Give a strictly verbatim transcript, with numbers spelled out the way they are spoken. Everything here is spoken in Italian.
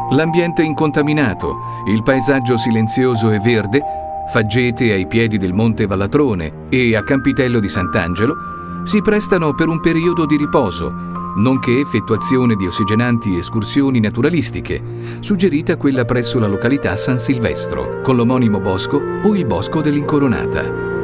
L'ambiente incontaminato, il paesaggio silenzioso e verde, Faggete ai piedi del Monte Vallatrone e a Campitello di Sant'Angelo, si prestano per un periodo di riposo, nonché effettuazione di ossigenanti escursioni naturalistiche, suggerita quella presso la località San Silvestro, con l'omonimo bosco o il Bosco dell'Incoronata.